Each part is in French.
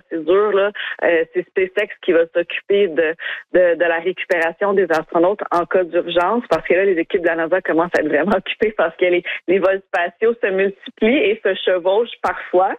procédure, là, c'est SpaceX qui va s'occuper de la récupération des astronautes en cas d'urgence, parce que là, les équipes de la NASA commencent à être vraiment occupées parce que les vols spatiaux se multiplient et se chevauchent parfois.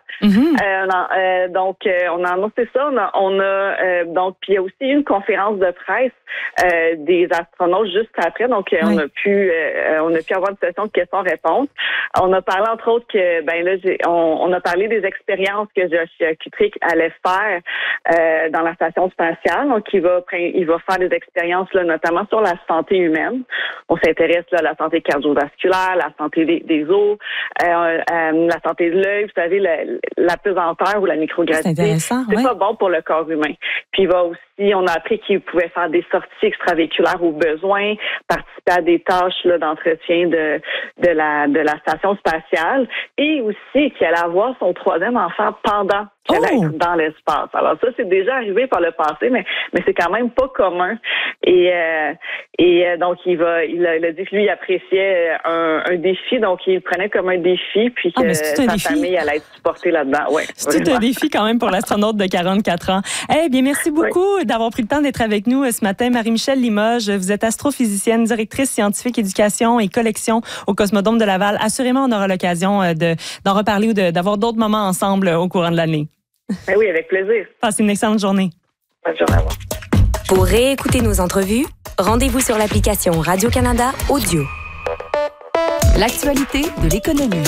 Donc, on a annoncé ça. Donc, puis il y a aussi une conférence de presse des astronautes juste après. Donc, on a pu avoir une session de questions-réponses. On a parlé entre autres que on a parlé des expériences que Joshua Kutrick allait faire dans la station spatiale. Donc, il va faire des expériences là, notamment sur la santé humaine. On s'intéresse là, à la santé cardiovasculaire, la santé des os, la santé de l'œil. Vous savez, la pesanteur ou la microgravité, c'est pas bon pour le corps humain. Puis on a appris qu'il pouvait faire des sorties extravéhiculaires au besoin, participer à des tâches là, d'entretien de la station spatiale, et aussi qu'il allait avoir son 3e enfant pendant qu'elle allait être dans l'espace. Alors ça, c'est déjà arrivé par le passé, mais c'est quand même pas commun. Et donc il a dit que lui il appréciait un défi, donc il le prenait comme un défi, puis que sa famille allait être supportée là-dedans. Ouais, c'est tout un défi quand même pour l'astronaute de 44 ans. Eh bien, merci beaucoup d'avoir pris le temps d'être avec nous ce matin. Marie-Michèle Limoges, vous êtes astrophysicienne, directrice scientifique éducation et collection au Cosmodome de Laval. Assurément, on aura l'occasion d'en reparler ou d'avoir d'autres moments ensemble au courant de l'année. Ben oui, avec plaisir. Passez une excellente journée. Bonne journée à vous. Pour réécouter nos entrevues, rendez-vous sur l'application Radio-Canada Audio. L'actualité de l'économie.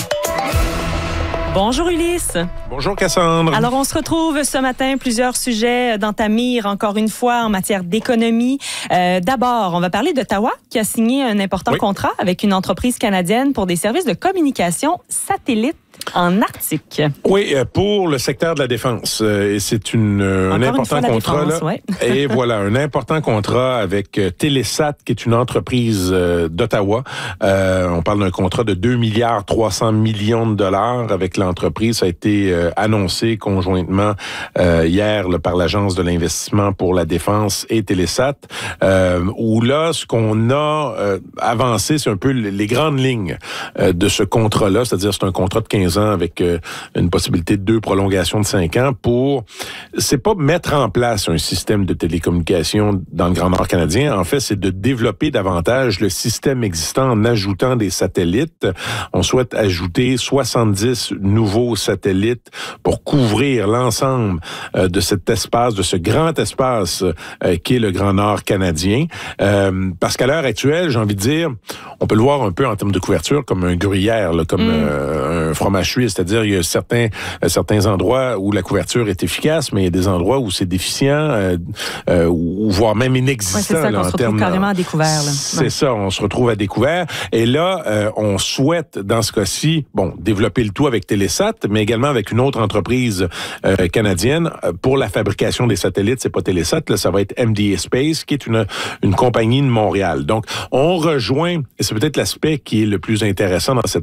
Bonjour Ulysse. Bonjour Cassandre. Alors on se retrouve ce matin, plusieurs sujets dans ta mire, encore une fois en matière d'économie. D'abord, on va parler d'Ottawa qui a signé un important contrat avec une entreprise canadienne pour des services de communication satellite en Arctique. Oui, pour le secteur de la défense. Et c'est un important contrat. Défense, là. Et voilà, un important contrat avec Telesat, qui est une entreprise d'Ottawa. On parle d'un contrat de 2,3 milliards de dollars avec l'entreprise. Ça a été annoncé conjointement hier là, par l'Agence de l'investissement pour la défense et Telesat, où là, ce qu'on a avancé, c'est un peu les grandes lignes de ce contrat-là. C'est-à-dire, c'est un contrat de 15 ans avec une possibilité de 2 prolongations de 5 ans c'est pas mettre en place un système de télécommunication dans le Grand Nord canadien. En fait, c'est de développer davantage le système existant en ajoutant des satellites. On souhaite ajouter 70 nouveaux satellites pour couvrir l'ensemble de cet espace, de ce grand espace qui est le Grand Nord canadien. Parce qu'à l'heure actuelle, j'ai envie de dire, on peut le voir un peu en termes de couverture comme un gruyère, là, comme un fromage suisse, c'est-à-dire il y a certains endroits où la couverture est efficace, mais il y a des endroits où c'est déficient, ou voire même inexistant. C'est ça, qu'on se retrouve carrément à découvert. Là. C'est ça, on se retrouve à découvert. Et là, on souhaite, dans ce cas-ci, développer le tout avec Telesat, mais également avec une autre entreprise canadienne pour la fabrication des satellites. C'est pas Telesat, là, ça va être MDA Space, qui est une compagnie de Montréal. Donc, on rejoint, et c'est peut-être l'aspect qui est le plus intéressant dans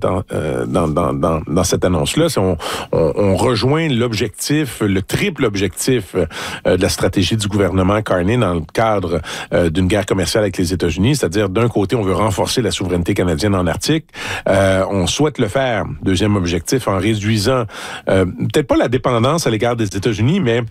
cette annonce-là, c'est on rejoint l'objectif, le triple objectif de la stratégie du gouvernement Carney dans le cadre d'une guerre commerciale avec les États-Unis, c'est-à-dire d'un côté, on veut renforcer la souveraineté canadienne en Arctique. On souhaite le faire, deuxième objectif, en réduisant peut-être pas la dépendance à l'égard des États-Unis, mais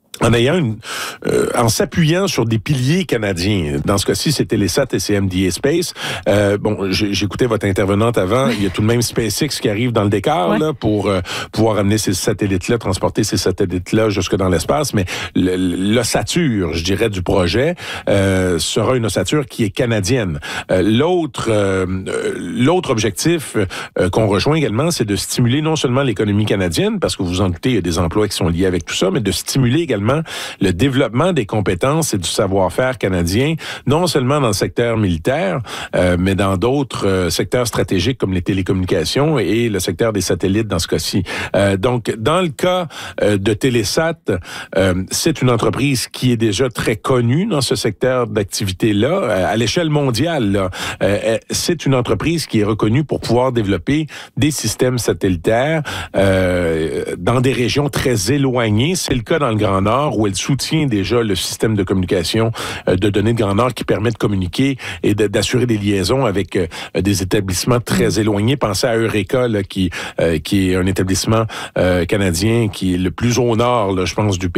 en s'appuyant sur des piliers canadiens. Dans ce cas-ci, c'est Telesat et c'est MDA Space. J'écoutais votre intervenante avant. Il y a tout de même SpaceX qui arrive dans le décor là, pour pouvoir amener ces satellites-là, transporter ces satellites-là jusque dans l'espace. Mais l'ossature, je dirais, du projet sera une ossature qui est canadienne. L'autre objectif qu'on rejoint également, c'est de stimuler non seulement l'économie canadienne, parce que vous vous en doutez, il y a des emplois qui sont liés avec tout ça, mais de stimuler également le développement des compétences et du savoir-faire canadien, non seulement dans le secteur militaire, mais dans d'autres secteurs stratégiques comme les télécommunications et le secteur des satellites dans ce cas-ci. Donc, dans le cas de Telesat, c'est une entreprise qui est déjà très connue dans ce secteur d'activité-là. À l'échelle mondiale, là, c'est une entreprise qui est reconnue pour pouvoir développer des systèmes satellitaires dans des régions très éloignées. C'est le cas dans le Grand Nord, où elle soutient déjà le système de communication de données de Grand Nord qui permet de communiquer et d'assurer des liaisons avec des établissements très éloignés. Pensez à Eureka, là, qui est un établissement canadien qui est le plus au nord, là, je pense, du pays.